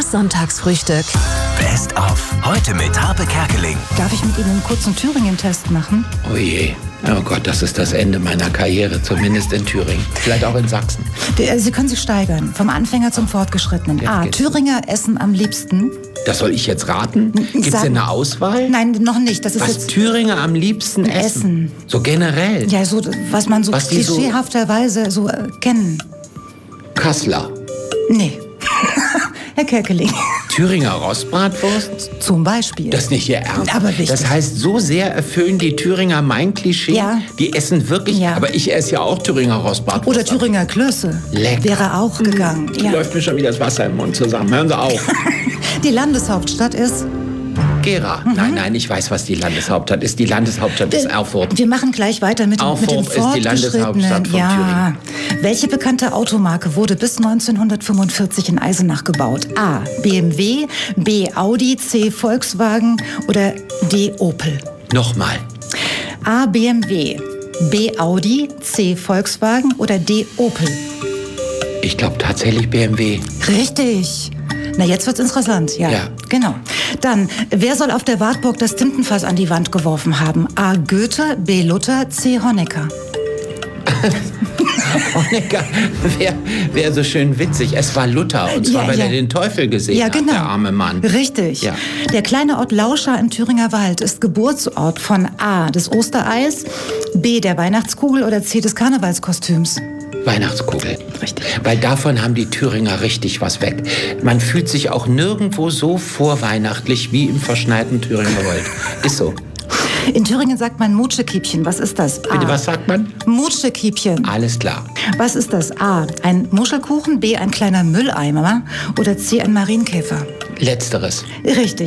Harpes Sonntagsfrühstück. Best of. Heute mit Harpe Kerkeling. Darf ich mit Ihnen einen kurzen Thüringen-Test machen? Oh je. Oh Gott, das ist das Ende meiner Karriere, zumindest in Thüringen. Vielleicht auch in Sachsen. Sie können sich steigern, vom Anfänger zum Fortgeschrittenen. Jetzt A. geht's. Thüringer essen am liebsten. Das soll ich jetzt raten? Gibt es denn eine Auswahl? Nein, noch nicht. Das ist Was jetzt Thüringer am liebsten essen? So generell? ja so, was man so Was die so- klischeehafterweise so kennen. Kassler. Nee. Herr Kerkeling. Thüringer Rostbratwurst? Zum Beispiel. Das ist nicht Ihr Ernst. Aber wichtig. Das heißt, so sehr erfüllen die Thüringer mein Klischee. Ja. Die essen wirklich, Ja. aber ich esse ja auch Thüringer Rostbratwurst. Oder Thüringer Klöße. Lecker. Wäre auch gegangen. Ja. Läuft mir schon wieder das Wasser im Mund zusammen. Hören Sie auf. Die Landeshauptstadt ist... Gera. Nein, ich weiß, was die Landeshauptstadt ist. Die Landeshauptstadt ist Erfurt. Wir machen gleich weiter mit den Erfurt ist die Landeshauptstadt von ja. Welche bekannte Automarke wurde bis 1945 in Eisenach gebaut? A. BMW, B. Audi, C. Volkswagen oder D. Opel? Nochmal. A. BMW, B. Audi, C. Volkswagen oder D. Opel? Ich glaube tatsächlich BMW. Richtig. Na, jetzt wird's interessant. Ja, Ja. genau. Dann, wer soll auf der Wartburg das Tintenfass an die Wand geworfen haben? A. Goethe, B. Luther, C. Honecker. Honecker wäre so schön witzig. Es war Luther, und zwar, Ja, weil ja. er den Teufel gesehen Ja, hat, genau. der arme Mann. Richtig. Ja. Der kleine Ort Lauscha im Thüringer Wald ist Geburtsort von A. des Ostereis, B. der Weihnachtskugel oder C. des Karnevalskostüms. Weihnachtskugel. Richtig. Weil davon haben die Thüringer richtig was weg. Man fühlt sich auch nirgendwo so vorweihnachtlich wie im verschneiten Thüringer Wald. Ist so. In Thüringen sagt man Mutschekiebchen. Was ist das? A. Bitte, was sagt man? Mutschekiebchen. Alles klar. Was ist das? A. ein Muschelkuchen, B. ein kleiner Mülleimer oder C. ein Marienkäfer? Letzteres. Richtig.